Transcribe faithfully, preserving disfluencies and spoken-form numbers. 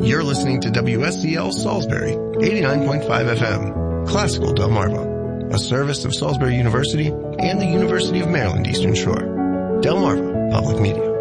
You're listening to W S C L Salisbury, eighty-nine point five F M, Classical Delmarva, a service of Salisbury University and the University of Maryland Eastern Shore. Delmarva Public Media.